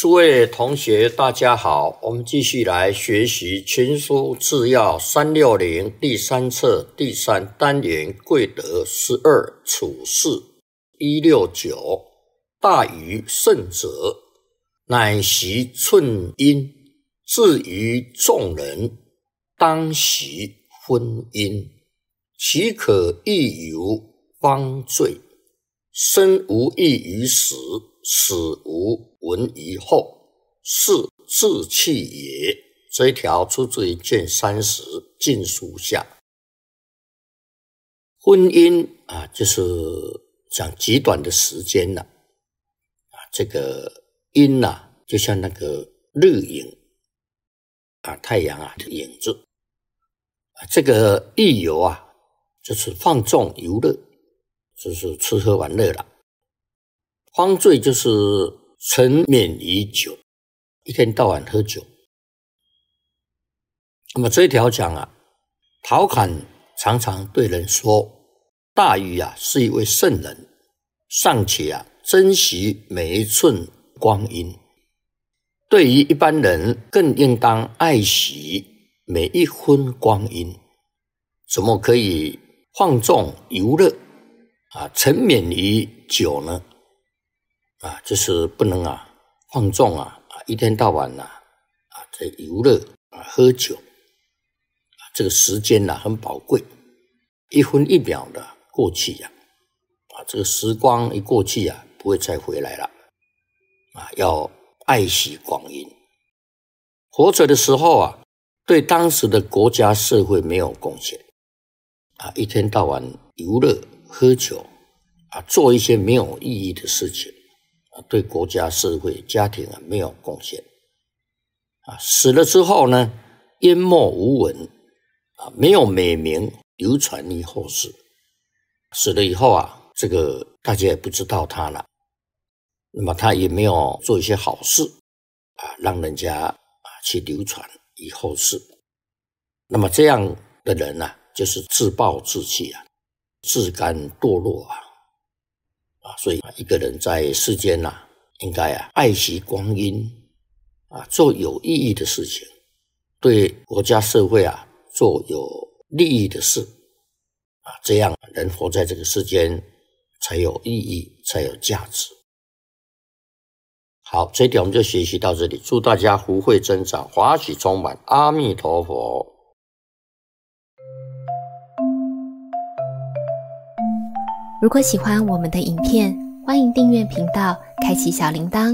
诸位同学大家好，我们继续来学习群书治要360第3册第3单元贵德12处事169大于圣者，乃习寸阴，至于众人，当习分阴，岂可异由方罪？生无异于死，死无闻于后，是志气也。这一条出自于卷30禁书下。婚姻就是讲极短的时间了。这个阴就像那个日影太阳的影子。这个逸游就是放纵游乐，就是吃喝玩乐了。方醉就是沉湎于酒，一天到晚喝酒。那么这一条讲陶侃常常对人说，大禹是一位圣人，尚且珍惜每一寸光阴，对于一般人更应当爱惜每一分光阴，怎么可以放纵游乐沉湎于酒呢？就是不能放纵一天到晚在游乐喝酒这个时间很宝贵，一分一秒的过去这个时光一过去不会再回来了要爱惜光阴。活着的时候对当时的国家社会没有贡献一天到晚游乐喝酒做一些没有意义的事情对国家社会家庭没有贡献死了之后呢，淹没无闻没有美名流传于后世。死了以后这个大家也不知道他了，那么他也没有做一些好事让人家去流传于后世。那么这样的人就是自暴自弃自甘堕落所以一个人在世间应该爱惜光阴做有意义的事情，对国家社会做有利益的事这样人活在这个世间才有意义，才有价值。好，这一点我们就学习到这里，祝大家福慧增长，法喜充满，阿弥陀佛。 如果喜欢我们的影片，欢迎订阅频道，开启小铃铛，